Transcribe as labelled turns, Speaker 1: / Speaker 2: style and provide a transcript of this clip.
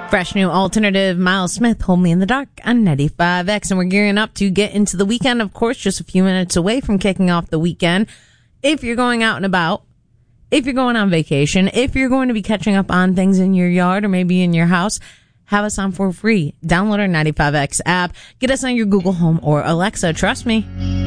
Speaker 1: Fresh new alternative, Miles Smith, Hold Me in the Dark on 95X. And we're gearing up to get into the weekend. Of course, just a few minutes away from kicking off the weekend. If you're going out and about, if you're going on vacation, if you're going to be catching up on things in your yard or maybe in your house, have us on for free. Download our 95X app. Get us on your Google Home or Alexa. Trust me.